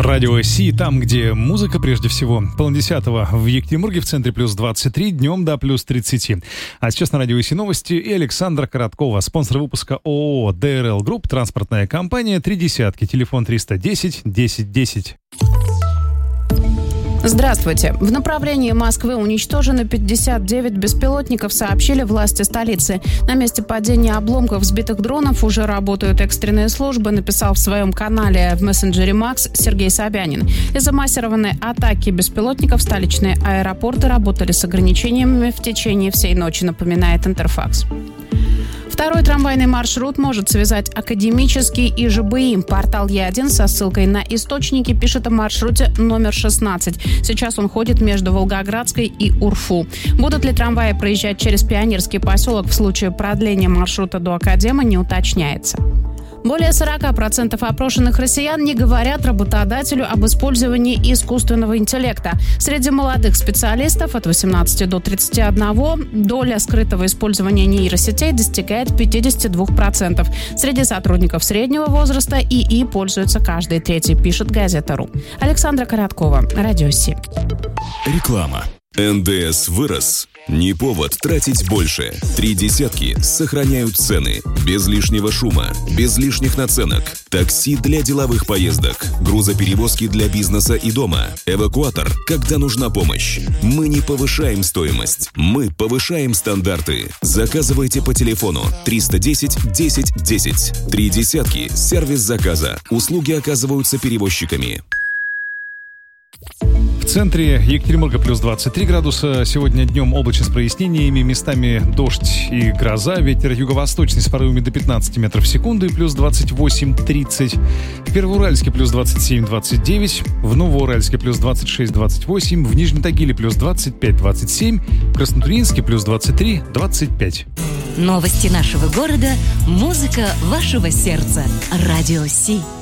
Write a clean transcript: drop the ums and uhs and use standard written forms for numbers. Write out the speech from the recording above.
Радио Си, там, где музыка прежде всего. 9:30 в Екатеринбурге, в центре плюс 23, днем до плюс 30. А сейчас на Радио Си новости и Александра Короткова. Спонсор выпуска ООО ДРЛ Групп, транспортная компания «Три десятки», телефон 310 10 10. Здравствуйте. В направлении Москвы уничтожено 59 беспилотников, сообщили власти столицы. На месте падения обломков сбитых дронов уже работают экстренные службы, написал в своем канале в мессенджере Макс Сергей Собянин. Из-за массированной атаки беспилотников столичные аэропорты работали с ограничениями в течение всей ночи, напоминает Интерфакс. Второй трамвайный маршрут может связать Академический и ЖБИ. Портал Е1 со ссылкой на источники пишет о маршруте номер 16. Сейчас он ходит между Волгоградской и УРФУ. Будут ли трамваи проезжать через Пионерский поселок в случае продления маршрута до Академа, не уточняется. Более 40% опрошенных россиян не говорят работодателю об использовании искусственного интеллекта. Среди молодых специалистов от 18 до 31 доля скрытого использования нейросетей достигает 52%. Среди сотрудников среднего возраста ИИ пользуется каждый третий, пишет газета.ру. Александра Короткова, Радио Си. Реклама. НДС вырос? Не повод тратить больше. Три десятки сохраняют цены. Без лишнего шума, без лишних наценок. Такси для деловых поездок. Грузоперевозки для бизнеса и дома. Эвакуатор, когда нужна помощь. Мы не повышаем стоимость. Мы повышаем стандарты. Заказывайте по телефону 310 10 10. Три десятки. Сервис заказа. Услуги оказываются перевозчиками. В центре Екатеринбурга плюс 23 градуса. Сегодня днем облачно с прояснениями, местами дождь и гроза. Ветер юго-восточный с порывами до 15 метров в секунду и плюс 28-30. В Первоуральске плюс 27-29. В Новоуральске плюс 26-28. В Нижнем Тагиле плюс 25-27. В Краснотурьинске плюс 23-25. Новости нашего города. Музыка вашего сердца. Радио Си.